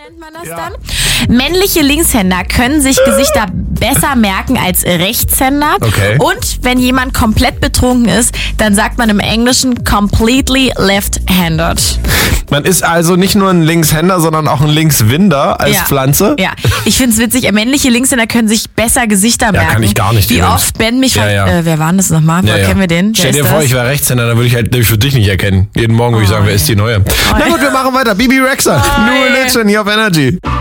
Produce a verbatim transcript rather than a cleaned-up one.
nennt man das ja. dann. Männliche Linkshänder können sich Gesichter besser merken als Rechtshänder. Okay. Und wenn jemand komplett betrunken ist, dann sagt man im Englischen completely left-handed. Man ist also nicht nur ein Linkshänder, sondern auch ein Linkswinder als ja. Pflanze. Ja, ich finde es witzig. Männliche Linkshänder können sich besser Gesichter merken. Ja, kann ich gar nicht. Wie übrigens. oft Ben mich ja, fragt, ja. äh, wer war denn das nochmal? Ja, Woher ja. kennen wir den? Stell dir wer vor, das? ich wäre Rechtshänder, dann würde ich halt für dich nicht erkennen. Jeden Morgen würde ich sagen, wer ist die Neue? Oh, Na gut, wir machen weiter. Bibi Rexha, oh, New Religion hier auf Energy.